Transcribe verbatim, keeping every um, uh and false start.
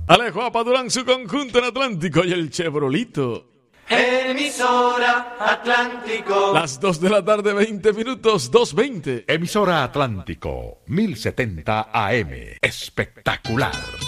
Alejo Apadurán, su conjunto en Atlántico y el Chevrolito. Emisora Atlántico. Las dos de la tarde, veinte minutos, dos veinte. Emisora Atlántico, mil setenta A M. Espectacular.